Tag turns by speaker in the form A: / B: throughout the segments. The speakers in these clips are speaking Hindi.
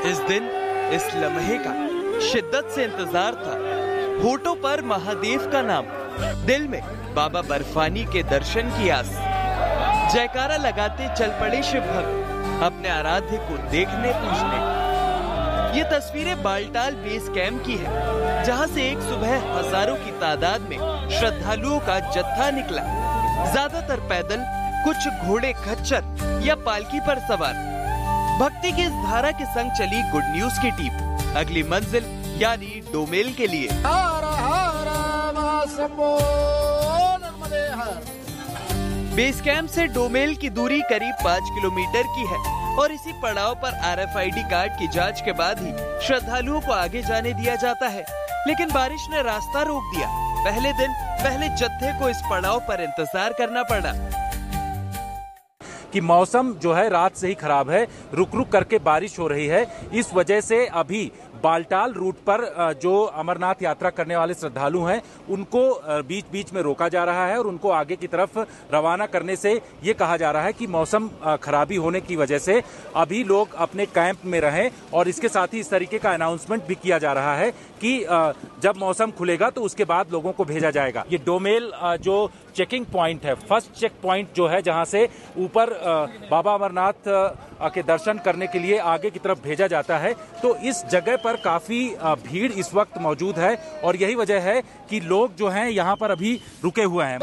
A: इस दिन, इस लम्हे का शिद्दत से इंतजार था। होठों पर महादेव का नाम, दिल में बाबा बर्फानी के दर्शन की आस। जयकारा लगाते चल पड़े शिव भक्त अपने आराध्य को देखने पूजने। ये तस्वीरें बालटाल बेस कैंप की है, जहां से एक सुबह हजारों की तादाद में श्रद्धालुओं का जत्था निकला। ज्यादातर पैदल, कुछ घोड़े खच्चर या पालकी पर सवार। भक्ति की इस धारा के संग चली गुड न्यूज की टीम अगली मंजिल यानी डोमेल के लिए। बेस कैंप से डोमेल की दूरी करीब 5 किलोमीटर की है और इसी पड़ाव पर RFID कार्ड की जांच के बाद ही श्रद्धालुओं को आगे जाने दिया जाता है। लेकिन बारिश ने रास्ता रोक दिया। पहले दिन पहले जत्थे को इस पड़ाव पर इंतजार करना पड़ा।
B: कि मौसम जो है रात से ही खराब है, रुक रुक करके बारिश हो रही है। इस वजह से अभी बालटाल रूट पर जो अमरनाथ यात्रा करने वाले श्रद्धालु हैं उनको बीच बीच में रोका जा रहा है और उनको आगे की तरफ रवाना करने से ये कहा जा रहा है कि मौसम खराबी होने की वजह से अभी लोग अपने कैंप में रहें। और इसके साथ ही इस तरीके का अनाउंसमेंट भी किया जा रहा है कि जब मौसम खुलेगा तो उसके बाद लोगों को भेजा जाएगा। ये डोमेल जो चेकिंग पॉइंट है, फर्स्ट चेक पॉइंट जो है, जहां से ऊपर बाबा अमरनाथ के दर्शन करने के लिए आगे की तरफ भेजा जाता है। तो इस जगह पर काफी भीड़ इस वक्त मौजूद है और यही वजह है कि लोग जो हैं यहाँ पर अभी रुके हुए हैं।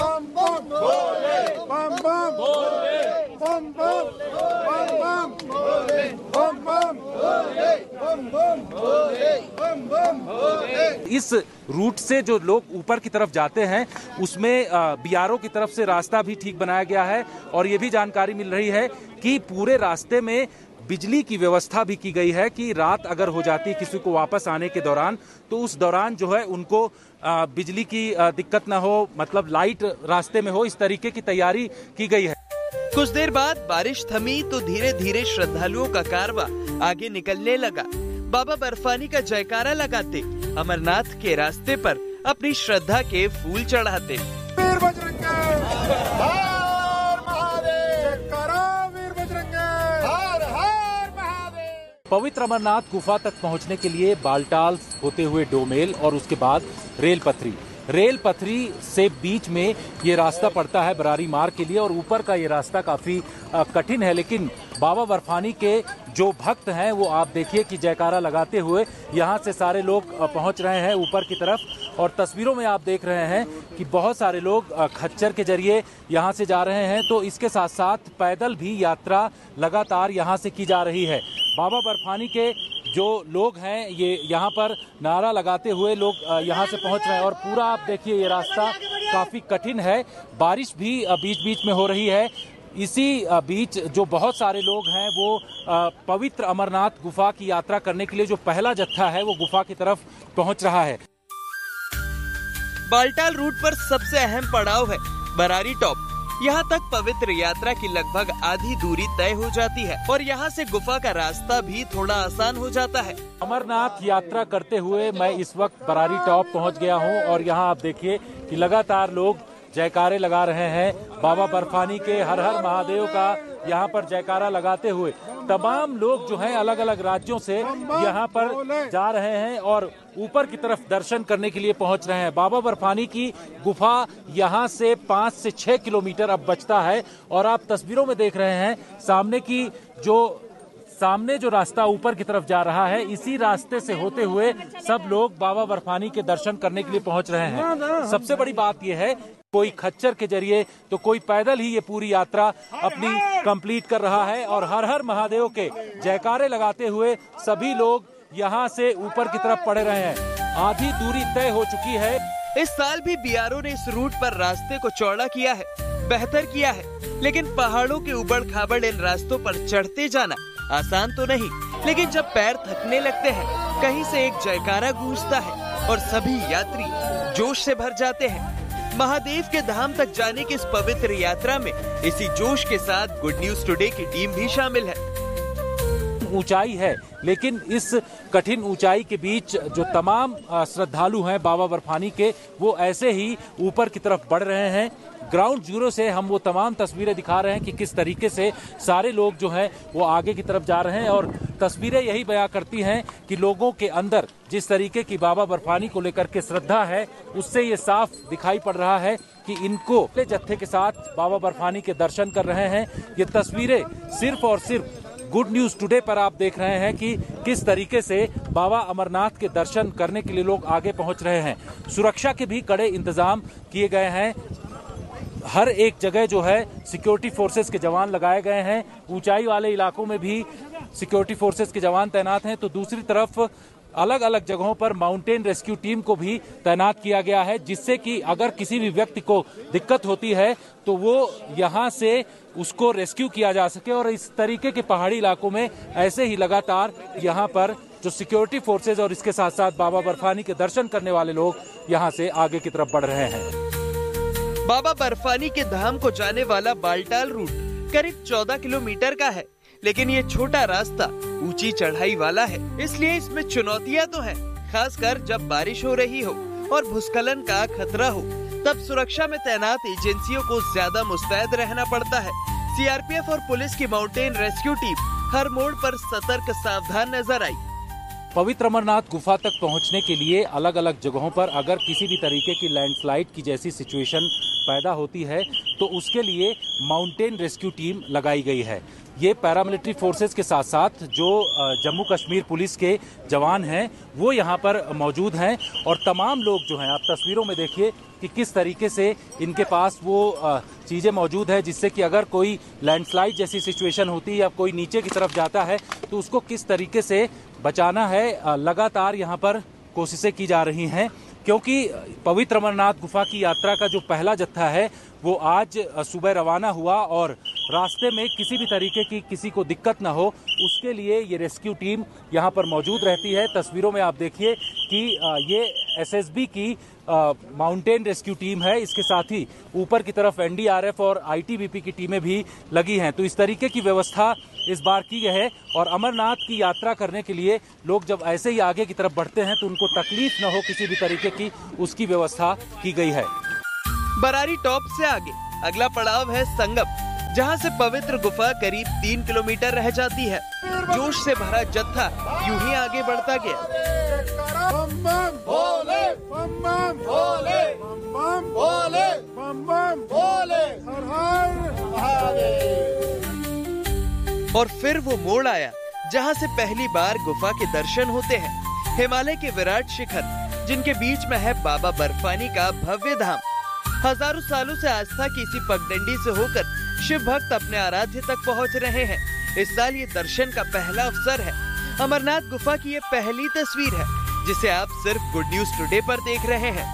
B: इस रूट से जो लोग ऊपर की तरफ जाते हैं उसमें BRO की तरफ से रास्ता भी ठीक बनाया गया है और ये भी जानकारी मिल रही है कि पूरे रास्ते में बिजली की व्यवस्था भी की गई है कि रात अगर हो जाती किसी को वापस आने के दौरान तो उस दौरान जो है उनको बिजली की दिक्कत ना हो, मतलब लाइट रास्ते में हो, इस तरीके की तैयारी की गई है।
A: कुछ देर बाद बारिश थमी तो धीरे धीरे श्रद्धालुओं का कारवां आगे निकलने लगा। बाबा बर्फानी का जयकारा लगाते, अमरनाथ के रास्ते पर अपनी श्रद्धा के फूल चढ़ाते।
B: पवित्र अमरनाथ गुफा तक पहुंचने के लिए बालटाल होते हुए डोमेल और उसके बाद रेल पथरी से बीच में ये रास्ता पड़ता है बरारी मार्ग के लिए और ऊपर का ये रास्ता काफी कठिन है। लेकिन बाबा बर्फानी के जो भक्त हैं वो आप देखिए कि जयकारा लगाते हुए यहाँ से सारे लोग पहुँच रहे हैं ऊपर की तरफ। और तस्वीरों में आप देख रहे हैं कि बहुत सारे लोग खच्चर के जरिए यहाँ से जा रहे हैं। तो इसके साथ साथ पैदल भी यात्रा लगातार यहाँ से की जा रही है। बाबा बर्फानी के जो लोग हैं ये यहाँ पर नारा लगाते हुए लोग यहाँ से पहुँच रहे हैं और पूरा आप देखिए ये रास्ता काफी कठिन है। बारिश भी बीच बीच में हो रही है। इसी बीच जो बहुत सारे लोग हैं वो पवित्र अमरनाथ गुफा की यात्रा करने के लिए जो पहला जत्था है वो गुफा की तरफ पहुँच रहा है।
A: बालटाल रूट पर सबसे अहम पड़ाव है बरारी टॉप। यहाँ तक पवित्र यात्रा की लगभग आधी दूरी तय हो जाती है और यहाँ से गुफा का रास्ता भी थोड़ा आसान हो जाता है।
B: अमरनाथ यात्रा करते हुए मैं इस वक्त बरारी टॉप पहुँच गया हूँ और यहाँ आप देखिए कि लगातार लोग जयकारे लगा रहे हैं। बाबा बर्फानी के हर हर महादेव का यहाँ पर जयकारा लगाते हुए तमाम लोग जो हैं अलग अलग राज्यों से यहाँ पर जा रहे हैं और ऊपर की तरफ दर्शन करने के लिए पहुँच रहे हैं। बाबा बर्फानी की गुफा यहाँ से 5 से 6 किलोमीटर अब बचता है और आप तस्वीरों में देख रहे हैं सामने जो रास्ता ऊपर की तरफ जा रहा है, इसी रास्ते से होते हुए सब लोग बाबा बर्फानी के दर्शन करने के लिए पहुंच रहे हैं। सबसे बड़ी बात यह है, कोई खच्चर के जरिए तो कोई पैदल ही ये पूरी यात्रा अपनी कंप्लीट कर रहा है और हर हर महादेव के जयकारे लगाते हुए सभी लोग यहाँ से ऊपर की तरफ बढ़ रहे हैं। आधी दूरी तय हो चुकी है।
A: इस साल भी BRO ने इस रूट पर रास्ते को चौड़ा किया है, बेहतर किया है। लेकिन पहाड़ों के उबड़ खाबड़ इन रास्तों पर चढ़ते जाना आसान तो नहीं। लेकिन जब पैर थकने लगते हैं, कहीं से एक जयकारा गूंजता है और सभी यात्री जोश से भर जाते हैं। महादेव के धाम तक जाने की इस पवित्र यात्रा में इसी जोश के साथ गुड न्यूज टुडे की टीम भी शामिल है।
B: ऊंचाई है, लेकिन इस कठिन ऊंचाई के बीच जो तमाम श्रद्धालु हैं बाबा बर्फानी के, वो ऐसे ही ऊपर की तरफ बढ़ रहे हैं। ग्राउंड जीरो से हम वो तमाम तस्वीरें दिखा रहे हैं कि किस तरीके से सारे लोग जो हैं वो आगे की तरफ जा रहे हैं और तस्वीरें यही बयां करती हैं कि लोगों के अंदर जिस तरीके की बाबा बर्फानी को लेकर के श्रद्धा है, उससे ये साफ दिखाई पड़ रहा है कि इनको जत्थे के साथ बाबा बर्फानी के दर्शन कर रहे हैं। ये तस्वीरें सिर्फ और सिर्फ गुड न्यूज टुडे पर आप देख रहे हैं कि किस तरीके से बाबा अमरनाथ के दर्शन करने के लिए लोग आगे पहुंच रहे हैं। सुरक्षा के भी कड़े इंतजाम किए गए हैं। हर एक जगह जो है सिक्योरिटी फोर्सेस के जवान लगाए गए हैं। ऊंचाई वाले इलाकों में भी सिक्योरिटी फोर्सेस के जवान तैनात हैं, तो दूसरी तरफ अलग अलग जगहों पर माउंटेन रेस्क्यू टीम को भी तैनात किया गया है, जिससे कि अगर किसी भी व्यक्ति को दिक्कत होती है तो वो यहां से उसको रेस्क्यू किया जा सके। और इस तरीके के पहाड़ी इलाकों में ऐसे ही लगातार यहां पर जो सिक्योरिटी फोर्सेज और इसके साथ साथ बाबा बर्फानी के दर्शन करने वाले लोग यहां से आगे की तरफ बढ़ रहे हैं।
A: बाबा बर्फानी के धाम को जाने वाला बालटाल रूट करीब 14 किलोमीटर का है, लेकिन ये छोटा रास्ता ऊंची चढ़ाई वाला है, इसलिए इसमें चुनौतियां तो हैं, खासकर जब बारिश हो रही हो और भूस्खलन का खतरा हो, तब सुरक्षा में तैनात एजेंसियों को ज्यादा मुस्तैद रहना पड़ता है। सीआरपीएफ और पुलिस की माउंटेन रेस्क्यू टीम हर मोड़ पर सतर्क सावधान नजर आई।
B: पवित्र अमरनाथ गुफा तक पहुंचने के लिए अलग अलग जगहों पर अगर किसी भी तरीके की लैंडस्लाइड की जैसी सिचुएशन पैदा होती है तो उसके लिए माउंटेन रेस्क्यू टीम लगाई गई है। ये पैरामिलिट्री फोर्सेस के साथ साथ जो जम्मू कश्मीर पुलिस के जवान हैं वो यहाँ पर मौजूद हैं, और तमाम लोग जो हैं, आप तस्वीरों में देखिए कि किस तरीके से इनके पास वो चीज़ें मौजूद है जिससे कि अगर कोई लैंडस्लाइड जैसी सिचुएशन होती है या कोई नीचे की तरफ जाता है तो उसको किस तरीके से बचाना है। लगातार यहाँ पर कोशिशें की जा रही हैं, क्योंकि पवित्र अमरनाथ गुफा की यात्रा का जो पहला जत्था है वो आज सुबह रवाना हुआ, और रास्ते में किसी भी तरीके की किसी को दिक्कत ना हो उसके लिए ये रेस्क्यू टीम यहाँ पर मौजूद रहती है। तस्वीरों में आप देखिए कि ये एसएसबी की माउंटेन रेस्क्यू टीम है, इसके साथ ही ऊपर की तरफ एनडीआरएफ और आईटीबीपी की टीमें भी लगी हैं। तो इस तरीके की व्यवस्था इस बार की गई है, और अमरनाथ की यात्रा करने के लिए लोग जब ऐसे ही आगे की तरफ बढ़ते हैं तो उनको तकलीफ न हो किसी भी तरीके की, उसकी व्यवस्था की गई है।
A: बरारी टॉप से आगे अगला पड़ाव है संगम, जहां से पवित्र गुफा करीब 3 किलोमीटर रह जाती है। जोश से भरा जत्था यूं ही आगे बढ़ता गया। और फिर वो मोड़ आया जहां से पहली बार गुफा के दर्शन होते हैं। हिमालय के विराट शिखर, जिनके बीच में है बाबा बर्फानी का भव्य धाम। हजारों सालों से आस्था की इसी पगडंडी से होकर शिव भक्त अपने आराध्य तक पहुंच रहे हैं। इस साल ये दर्शन का पहला अवसर है। अमरनाथ गुफा की ये पहली तस्वीर है जिसे आप सिर्फ गुड न्यूज टुडे पर देख रहे हैं।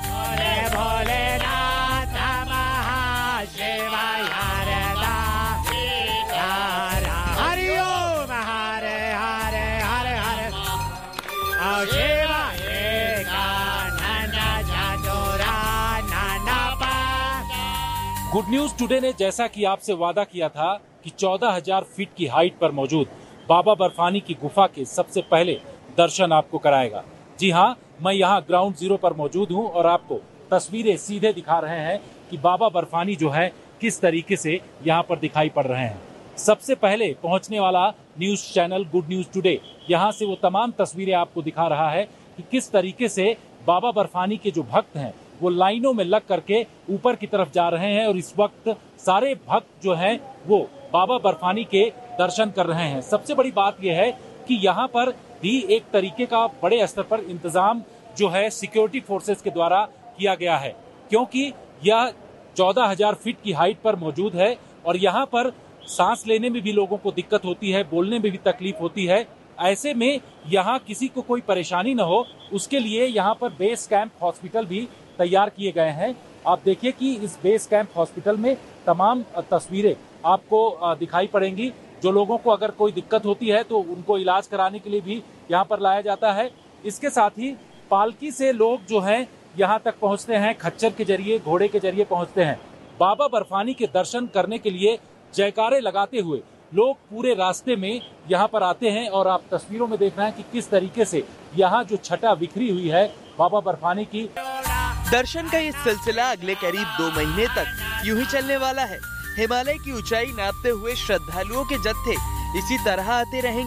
B: गुड न्यूज टुडे ने जैसा कि आपसे वादा किया था कि 14,000 फीट की हाइट पर मौजूद बाबा बर्फानी की गुफा के सबसे पहले दर्शन आपको कराएगा। जी हाँ, मैं यहाँ ग्राउंड जीरो पर मौजूद हूँ और आपको तस्वीरें सीधे दिखा रहे हैं कि बाबा बर्फानी जो है किस तरीके से यहाँ पर दिखाई पड़ रहे हैं। सबसे पहले पहुँचने वाला news channel good news today यहाँ से वो तमाम तस्वीरें आपको दिखा रहा है कि किस तरीके से बाबा बर्फानी के जो भक्त हैं वो लाइनों में लग करके ऊपर की तरफ जा रहे हैं, और इस वक्त सारे भक्त जो हैं वो बाबा बर्फानी के दर्शन कर रहे हैं। सबसे बड़ी बात यह है कि यहाँ पर भी एक तरीके का बड़े स्तर पर इंतजाम जो है सिक्योरिटी फोर्सेस के द्वारा किया गया है, क्योंकि यह 14,000 फीट की हाइट पर मौजूद है और यहाँ पर सांस लेने में भी लोगों को दिक्कत होती है, बोलने में भी तकलीफ होती है। ऐसे में यहाँ किसी को कोई परेशानी न हो उसके लिए यहाँ पर बेस कैंप हॉस्पिटल भी तैयार किए गए हैं। आप देखिए कि इस बेस कैंप हॉस्पिटल में तमाम तस्वीरें आपको दिखाई पड़ेंगी। जो लोगों को अगर कोई दिक्कत होती है तो उनको इलाज कराने के लिए भी यहाँ पर लाया जाता है। इसके साथ ही पालकी से लोग जो हैं यहाँ तक पहुँचते हैं, खच्चर के जरिए, घोड़े के जरिए पहुँचते हैं। बाबा बर्फानी के दर्शन करने के लिए जयकारे लगाते हुए लोग पूरे रास्ते में यहाँ पर आते हैं, और आप तस्वीरों में देख रहे हैं कि किस तरीके से यहाँ जो छटा बिखरी हुई है बाबा बर्फानी की।
A: दर्शन का ये सिलसिला अगले करीब 2 महीने तक यूं ही चलने वाला है। हिमालय की ऊंचाई नापते हुए श्रद्धालुओं के जत्थे इसी तरह आते रहेंगे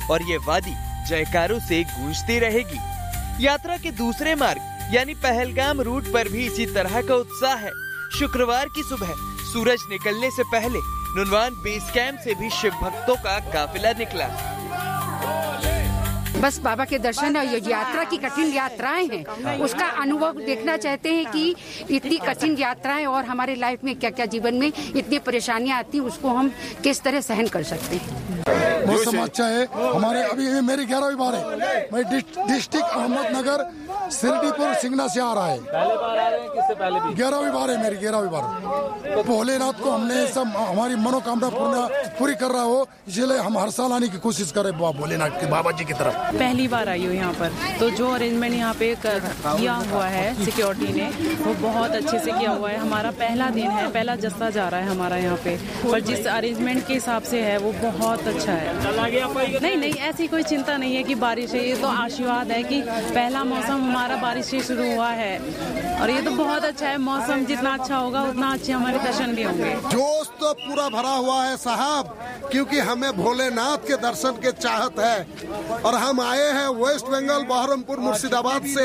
A: और ये वादी जयकारों से गूंजती रहेगी। यात्रा के दूसरे मार्ग यानी पहलगाम रूट पर भी इसी तरह का उत्साह है। शुक्रवार की सुबह सूरज निकलने से पहले नुनवान बेस कैंप से भी शिव भक्तों का काफिला निकला।
C: बस बाबा के दर्शन और ये यात्रा की कठिन यात्राएं हैं, उसका अनुभव देखना चाहते हैं कि इतनी कठिन यात्राएं और हमारे लाइफ में क्या क्या जीवन में इतनी परेशानियां आती हैं, उसको हम किस तरह सहन कर सकते हैं।
D: मौसम अच्छा है हमारे। अभी मेरी 11वीं बार है। मैं डिस्ट्रिक्ट अहमदनगर सिरडीपुर सिंगना से आ रहा है।
B: पहले बार आ रहे हैं, किससे पहले भी?
D: 11वीं बार है मेरी, 11वीं बार। भोलेनाथ को हमने सब हमारी मनोकामना पूरी कर रहा हो, इसलिए हम हर साल आने की कोशिश करें भोलेनाथ के बाबा जी की तरफ।
E: पहली बार आई हूँ यहाँ पर, तो जो अरेंजमेंट यहाँ पे किया हुआ है सिक्योरिटी ने, वो बहुत अच्छे से किया हुआ है। हमारा पहला दिन है, पहला जत्था जा रहा है हमारा यहाँ पे, पर जिस अरेंजमेंट के हिसाब से है वो बहुत अच्छा है। नहीं, ऐसी कोई चिंता नहीं है कि बारिश है, ये तो आशीर्वाद है कि पहला मौसम हमारा बारिश से शुरू हुआ है और ये तो बहुत अच्छा है। मौसम जितना अच्छा होगा उतना अच्छे हमारे दर्शन भी होंगे।
F: जोश तो पूरा भरा हुआ है साहब, क्योंकि हमें भोलेनाथ के दर्शन के चाहत है और हम आए हैं वेस्ट बंगाल बहरमपुर मुर्शिदाबाद से।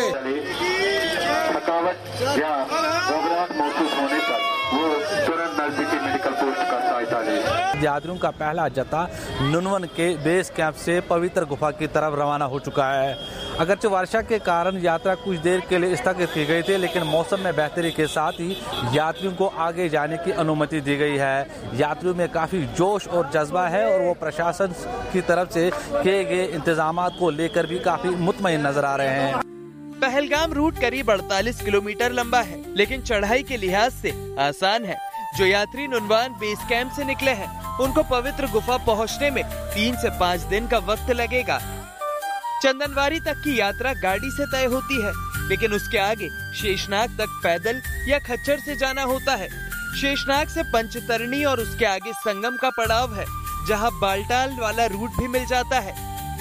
G: थकावट या घबराहट महसूस होने पर वो तुरंत नजदीकी मेडिकल पोस्ट का सहायता ले।
H: यात्रियों का पहला जत्था नुनवन के बेस कैंप से पवित्र गुफा की तरफ रवाना हो चुका है। अगरचे वर्षा के कारण यात्रा कुछ देर के लिए स्थगित की गई थी, लेकिन मौसम में बेहतरी के साथ ही यात्रियों को आगे जाने की अनुमति दी गई है। यात्रियों में काफी जोश और जज्बा है और वो प्रशासन की तरफ से किए गए इंतजाम को लेकर भी काफी मुतमईन नजर आ रहे हैं।
A: पहलगाम रूट करीब 48 किलोमीटर लंबा है, लेकिन चढ़ाई के लिहाज से आसान है। जो यात्री नुनवान बेस कैंप से निकले हैं, उनको पवित्र गुफा पहुंचने में 3 से 5 दिन का वक्त लगेगा। चंदनवारी तक की यात्रा गाड़ी से तय होती है, लेकिन उसके आगे शेषनाग तक पैदल या खच्चर से जाना होता है। शेषनाग से पंचतरणी और उसके आगे संगम का पड़ाव है, जहां बालटाल वाला रूट भी मिल जाता है।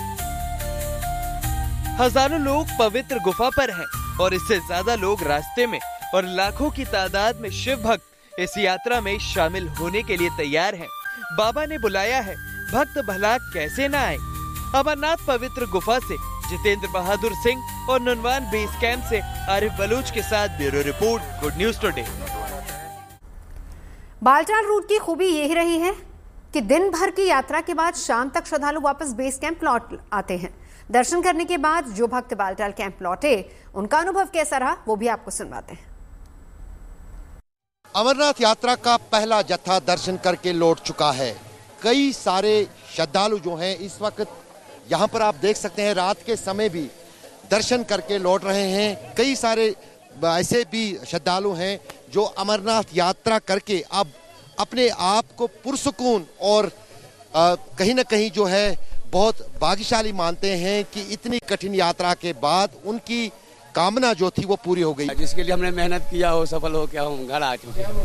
A: हजारों लोग पवित्र गुफा पर हैं और इससे ज्यादा लोग रास्ते में, और लाखों की तादाद में शिव भक्त इस यात्रा में शामिल होने के लिए तैयार हैं। बाबा ने बुलाया है, भक्त भला कैसे न आए। अमरनाथ पवित्र गुफा से जितेंद्र बहादुर सिंह और नुनवान बेस कैंप से आरिफ बलूच के साथ bureau report, good news today.
I: Baltal root की खूबी यही रही है कि दिन भर की यात्रा के बाद शाम तक श्रद्धालु वापस बेस कैंप लौट आते हैं। दर्शन करने के बाद जो भक्त बालटाल कैंप लौटे, उनका अनुभव कैसा रहा वो भी आपको सुनवाते हैं।
F: अमरनाथ यात्रा का पहला जत्था दर्शन करके लौट चुका है। कई सारे श्रद्धालु जो हैं इस वक्त यहाँ पर आप देख सकते हैं, रात के समय भी दर्शन करके लौट रहे हैं। कई सारे ऐसे भी श्रद्धालु हैं जो अमरनाथ यात्रा करके अब अपने आप को पुरसुकून और कहीं ना कहीं जो है बहुत भाग्यशाली मानते हैं कि इतनी कठिन यात्रा के बाद उनकी कामना जो थी वो पूरी हो गई।
J: जिसके लिए हमने मेहनत किया हो सफल हो क्या हम घर आ चुके हैं।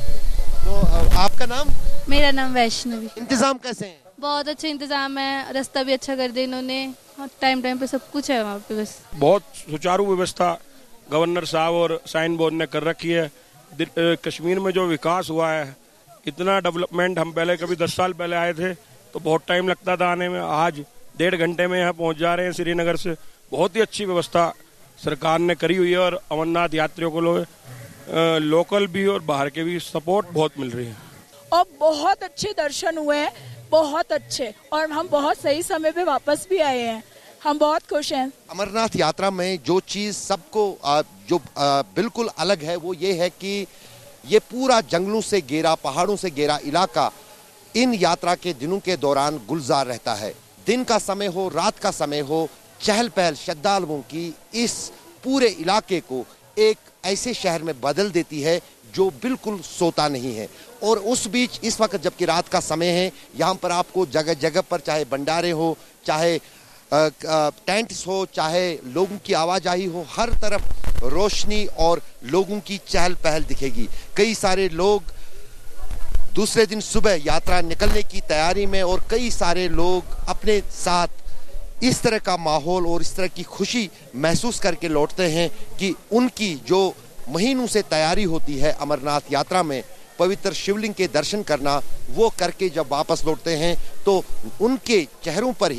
F: तो आपका नाम?
K: मेरा नाम वैष्णवी।
F: इंतजाम कैसे हैं?
K: बहुत अच्छे इंतजाम है, रास्ता भी अच्छा कर दिया इन्होंने, टाइम पे सब कुछ है वहाँ पे। बस बहुत
L: सुचारू व्यवस्था गवर्नर साहब और साइन बोर्ड ने कर रखी है। कश्मीर में जो विकास हुआ है, इतना डेवलपमेंट, हम पहले कभी 10 साल पहले आए थे तो बहुत टाइम लगता था आने में, आज 1.5 घंटे में यहाँ पहुँच जा रहे हैं श्रीनगर से। बहुत ही अच्छी व्यवस्था सरकार ने करी हुई है और अमरनाथ यात्रियों को लोकल भी और बाहर के भी सपोर्ट बहुत मिल रही है
M: और बहुत अच्छे दर्शन हुए हैं, बहुत अच्छे, और हम बहुत सही समय पे वापस भी आए हैं। हम बहुत खुश हैं।
F: अमरनाथ यात्रा में जो चीज सबको जो बिल्कुल अलग है वो ये है कि ये पूरा जंगलों से घेरा, पहाड़ों से घेरा इलाका इन यात्रा के दिनों के दौरान गुलजार रहता है। दिन का समय हो, रात का समय हो, चहल पहल श्रद्धालुओं की इस पूरे इलाके को एक ऐसे शहर में बदल देती है जो बिल्कुल सोता नहीं है। और उस बीच इस वक्त जबकि रात का समय है, यहाँ पर आपको जगह जगह पर चाहे भंडारे हो, चाहे टेंट्स हो, चाहे लोगों की आवाजाही हो, हर तरफ रोशनी और लोगों की चहल पहल दिखेगी। कई सारे लोग दूसरे दिन सुबह यात्रा निकलने की तैयारी में, और कई सारे लोग अपने साथ इस तरह का माहौल और इस तरह की खुशी महसूस करके लौटते हैं कि उनकी जो महीनों से तैयारी होती है अमरनाथ यात्रा में पवित्र शिवलिंग के दर्शन करना, वो करके जब वापस लौटते हैं तो उनके चेहरों पर ही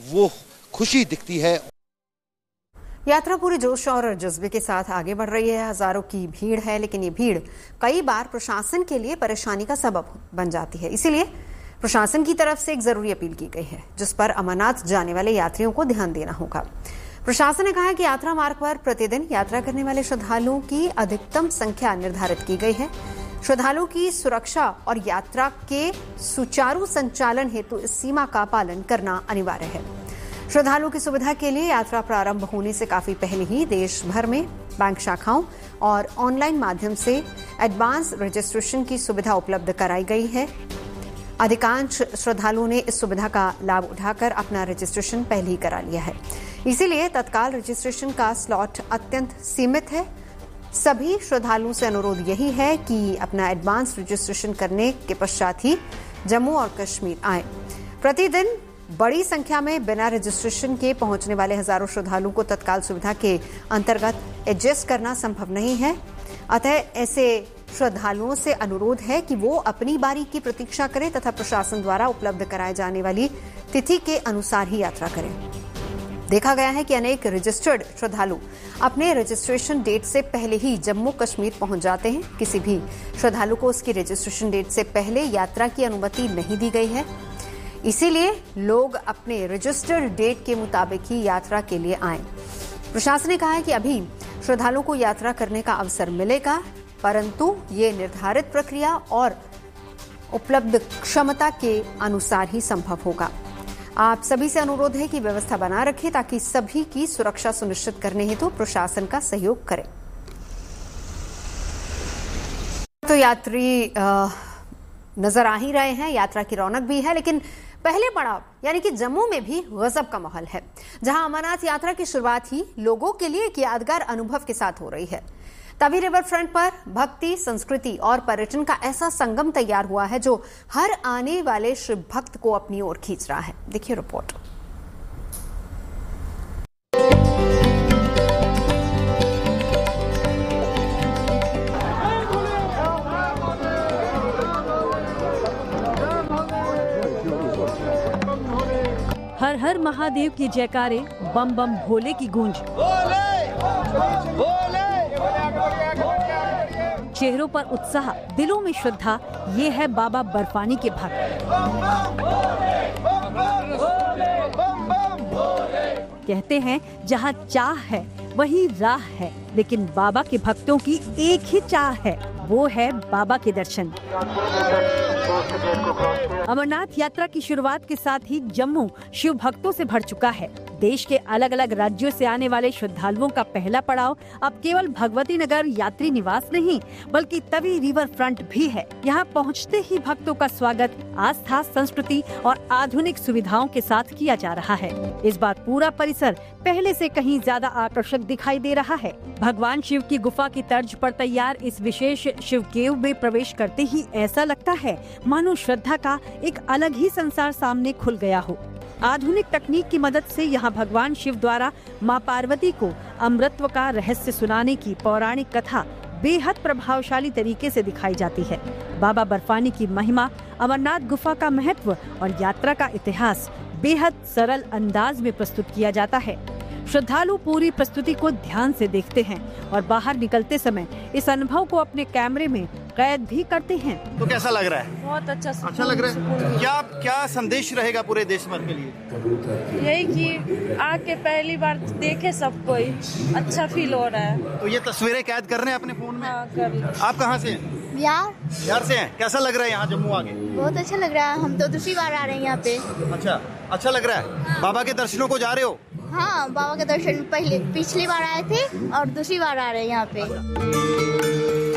F: वो खुशी दिखती है।
I: यात्रा पूरे जोश और जज्बे के साथ आगे बढ़ रही है। हजारों की भीड़ है, लेकिन ये भीड़ कई बार प्रशासन के लिए परेशानी का सबब बन जाती है। इसीलिए प्रशासन की तरफ से एक जरूरी अपील की गई है, जिस पर अमरनाथ जाने वाले यात्रियों को ध्यान देना होगा। प्रशासन ने कहा है कि यात्रा मार्ग पर प्रतिदिन यात्रा करने वाले श्रद्धालुओं की अधिकतम संख्या निर्धारित की गई है। श्रद्धालुओं की सुरक्षा और यात्रा के सुचारू संचालन हेतु इस सीमा का पालन करना अनिवार्य है। श्रद्धालुओं की सुविधा के लिए यात्रा प्रारंभ होने से काफी पहले ही देश भर में बैंक शाखाओं और ऑनलाइन माध्यम से एडवांस रजिस्ट्रेशन की सुविधा उपलब्ध कराई गई है। अधिकांश श्रद्धालुओं ने इस सुविधा का लाभ उठाकर अपना रजिस्ट्रेशन पहले ही करा लिया है। इसीलिए तत्काल रजिस्ट्रेशन का स्लॉट अत्यंत सीमित है। सभी श्रद्धालुओं से अनुरोध यही है कि अपना एडवांस रजिस्ट्रेशन करने के पश्चात ही जम्मू और कश्मीर आए। प्रतिदिन बड़ी संख्या में बिना रजिस्ट्रेशन के पहुंचने वाले हजारों श्रद्धालुओं को तत्काल सुविधा के अंतर्गत एडजस्ट करना संभव नहीं है। अतः ऐसे श्रद्धालुओं से अनुरोध है कि वो अपनी बारी की प्रतीक्षा करें तथा प्रशासन द्वारा उपलब्ध कराए जाने वाली तिथि के अनुसार ही यात्रा करें। देखा गया है कि अनेक रजिस्टर्ड श्रद्धालु अपने रजिस्ट्रेशन डेट से पहले ही जम्मू कश्मीर पहुंच जाते हैं। किसी भी श्रद्धालु को उसकी रजिस्ट्रेशन डेट से पहले यात्रा की अनुमति नहीं दी गई है। इसीलिए लोग अपने रजिस्टर्ड डेट के मुताबिक ही यात्रा के लिए आएं। प्रशासन ने कहा है कि अभी श्रद्धालुओं को यात्रा करने का अवसर मिलेगा, परंतु ये निर्धारित प्रक्रिया और उपलब्ध क्षमता के अनुसार ही संभव होगा। आप सभी से अनुरोध है कि व्यवस्था बना रखें ताकि सभी की सुरक्षा सुनिश्चित करने हेतु प्रशासन का सहयोग करें। तो यात्री नजर आ ही रहे हैं, यात्रा की रौनक भी है, लेकिन पहले पड़ाव यानी कि जम्मू में भी गजब का माहौल है, जहां अमरनाथ यात्रा की शुरुआत ही लोगों के लिए एक यादगार अनुभव के साथ हो रही है। तवी रिवर फ्रंट पर भक्ति, संस्कृति और पर्यटन का ऐसा संगम तैयार हुआ है जो हर आने वाले शिव भक्त को अपनी ओर खींच रहा है। देखिए रिपोर्ट।
N: हर हर महादेव की जयकारे, बम बम भोले की गूंज, चेहरों पर उत्साह, दिलों में श्रद्धा। ये है बाबा बर्फानी के भक्त। कहते हैं जहाँ चाह है वही राह है, लेकिन बाबा के भक्तों की एक ही चाह है, वो है बाबा के दर्शन। अमरनाथ यात्रा की शुरुआत के साथ ही जम्मू शिव भक्तों से भर चुका है। देश के अलग अलग राज्यों से आने वाले श्रद्धालुओं का पहला पड़ाव अब केवल भगवती नगर यात्री निवास नहीं बल्कि तवी रिवर फ्रंट भी है। यहाँ पहुँचते ही भक्तों का स्वागत आस्था, संस्कृति और आधुनिक सुविधाओं के साथ किया जा रहा है। इस बार पूरा परिसर पहले से कहीं ज्यादा आकर्षक दिखाई दे रहा है। भगवान शिव की गुफा की तर्ज पर तैयार इस विशेष शिव केव में प्रवेश करते ही ऐसा लगता है मानो श्रद्धा का एक अलग ही संसार सामने खुल गया हो। आधुनिक तकनीक की मदद से यहाँ भगवान शिव द्वारा माँ पार्वती को अमृतत्व का रहस्य सुनाने की पौराणिक कथा बेहद प्रभावशाली तरीके से दिखाई जाती है। बाबा बर्फानी की महिमा, अमरनाथ गुफा का महत्व और यात्रा का इतिहास बेहद सरल अंदाज में प्रस्तुत किया जाता है। श्रद्धालु पूरी प्रस्तुति को ध्यान से देखते हैं और बाहर निकलते समय इस अनुभव को अपने कैमरे में कैद भी करते हैं।
O: तो कैसा लग रहा है?
N: बहुत अच्छा
O: लग रहा है। क्या संदेश रहेगा पूरे देश भर के लिए?
N: यही कि आके पहली बार देखे सब कोई, अच्छा फील हो रहा है।
O: तो ये तस्वीरें कैद कर रहे हैं अपने फोन में?
N: हाँ, कर।
O: आप कहाँ से हैं?
P: बिहार
O: से हैं। कैसा लग रहा है यहाँ जम्मू आके?
P: बहुत अच्छा लग रहा है, हम तो दूसरी बार आ रहे हैं यहाँ पे।
O: अच्छा लग रहा है। बाबा के दर्शनों को जा रहे हो?
P: हाँ, बाबा के दर्शन पिछली बार आए थे और दूसरी बार आ रहे हैं यहाँ पे।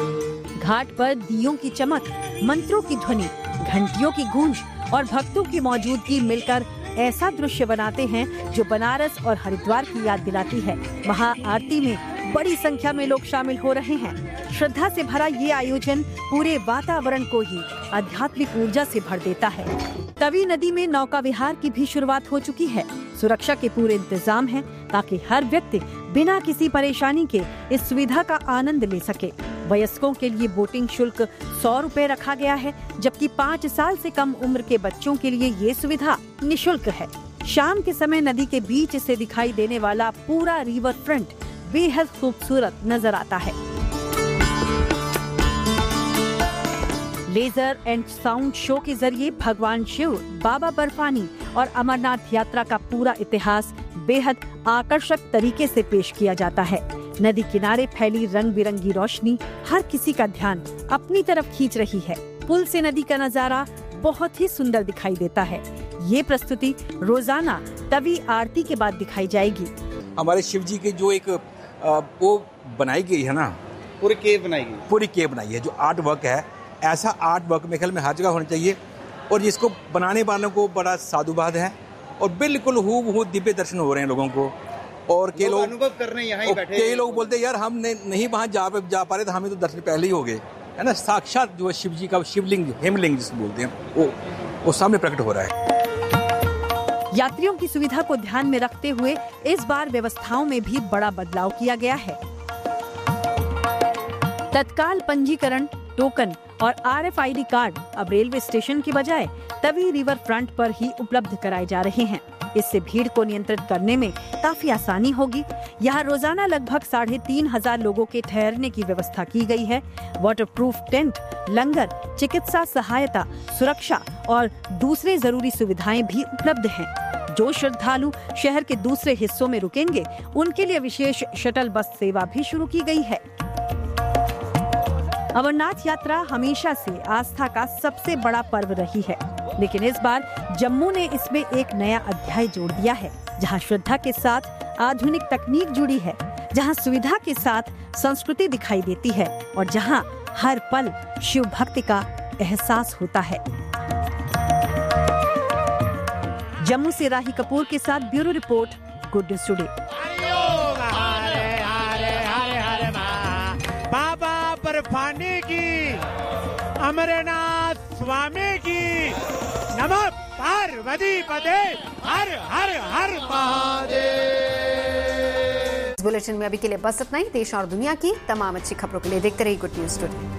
N: घाट पर दियों की चमक, मंत्रों की ध्वनि, घंटियों की गूंज और भक्तों की मौजूदगी मिलकर ऐसा दृश्य बनाते हैं जो बनारस और हरिद्वार की याद दिलाती है। महाआरती में बड़ी संख्या में लोग शामिल हो रहे हैं। श्रद्धा से भरा ये आयोजन पूरे वातावरण को ही आध्यात्मिक ऊर्जा से भर देता है। तवी नदी में नौका विहार की भी शुरुआत हो चुकी है। सुरक्षा के पूरे इंतजाम हैं ताकि हर व्यक्ति बिना किसी परेशानी के इस सुविधा का आनंद ले सके। वयस्कों के लिए बोटिंग शुल्क 100 रुपए रखा गया है, जबकि 5 साल से कम उम्र के बच्चों के लिए ये सुविधा निःशुल्क है। शाम के समय नदी के बीच से दिखाई देने वाला पूरा रिवर फ्रंट बेहद खूबसूरत नजर आता है। लेजर एंड साउंड शो के जरिए भगवान शिव, बाबा बर्फानी और अमरनाथ यात्रा का पूरा इतिहास बेहद आकर्षक तरीके से पेश किया जाता है। नदी किनारे फैली रंग बिरंगी रोशनी हर किसी का ध्यान अपनी तरफ खींच रही है। पुल से नदी का नजारा बहुत ही सुंदर दिखाई देता है। ये प्रस्तुति रोजाना तवी आरती के बाद दिखाई जाएगी।
Q: हमारे शिव जी की जो एक वो बनाई गई है ना,
O: पूरी केव बनाई है, जो आर्ट वर्क है, ऐसा आर्ट वर्क मेरे ख्याल में हर जगह होना चाहिए। और जिसको बनाने वालों को बड़ा साधुवाद है और बिल्कुल हूबहू दिव्य दर्शन हो रहे हैं लोगों को। और कई लोग अनुभव कर रहे हैं यहाँ ही बैठे।
Q: कई लोग बोलते हैं यार हम नहीं वहाँ जा पा रहे, तो हमें तो दर्शन पहले ही हो गए, है ना। साक्षात जो शिव जी का शिवलिंग, हेमलिंग जिसको बोलते हैं, वो सामने प्रकट हो रहा है।
N: यात्रियों की सुविधा को ध्यान में रखते हुए इस बार व्यवस्थाओं में भी बड़ा बदलाव किया गया है। तत्काल पंजीकरण, टोकन और RFID कार्ड अब रेलवे स्टेशन की बजाय तवी रिवर फ्रंट पर ही उपलब्ध कराए जा रहे हैं। इससे भीड़ को नियंत्रित करने में काफी आसानी होगी। यहाँ रोजाना लगभग 3,500 लोगों के ठहरने की व्यवस्था की गई है। वाटरप्रूफ टेंट, लंगर, चिकित्सा सहायता, सुरक्षा और दूसरे जरूरी सुविधाएं भी उपलब्ध हैं। जो श्रद्धालु शहर के दूसरे हिस्सों में रुकेंगे, उनके लिए विशेष शटल बस सेवा भी शुरू की गई है। अमरनाथ यात्रा हमेशा से आस्था का सबसे बड़ा पर्व रही है, लेकिन इस बार जम्मू ने इसमें एक नया अध्याय जोड़ दिया है, जहां श्रद्धा के साथ आधुनिक तकनीक जुड़ी है, जहां सुविधा के साथ संस्कृति दिखाई देती है और जहां हर पल शिव भक्ति का एहसास होता है। जम्मू से राही कपूर के साथ bureau report, good news today.
R: बाबा बर्फानी की, अमरनाथ स्वामी की, नमः पार्वती पते, हर हर हर महादेव।
I: इस बुलेटिन में अभी के लिए बस इतना ही। देश और दुनिया की तमाम अच्छी खबरों के लिए देखते रहिए good news today.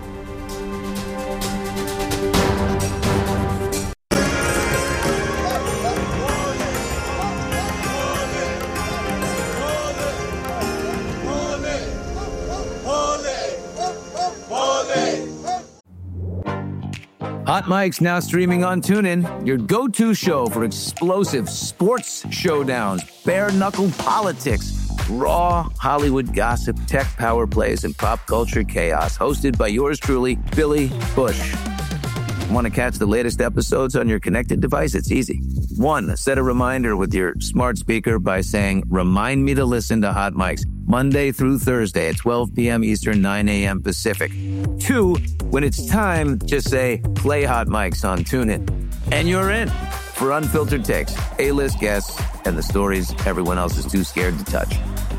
S: Hot Mic's now streaming on TuneIn, your go-to show for explosive sports showdowns, bare-knuckle politics, raw Hollywood gossip, tech power plays, and pop culture chaos. Hosted by yours truly, Billy Bush. Want to catch the latest episodes on your connected device? It's easy. 1. Set a reminder with your smart speaker by saying, "Remind me to listen to Hot Mics Monday through Thursday at 12 p.m. Eastern, 9 a.m. Pacific." 2. When it's time, just say, "Play Hot Mics on TuneIn." And you're in for unfiltered takes, A-list guests, and the stories everyone else is too scared to touch.